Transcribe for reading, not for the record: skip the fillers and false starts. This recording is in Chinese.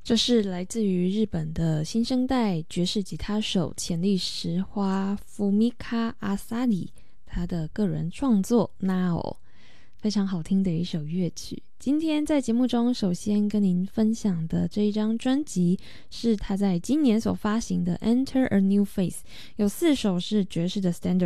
这是来自于日本的新生代爵士吉他手浅利石花 Fumika Asadi 他的个人创作 Now， 非常好听的一首乐曲。今天在节目中首先跟您分享的这一张专辑是他在今年所发行的 Enter a New Phase， 有4首是爵士的 Standard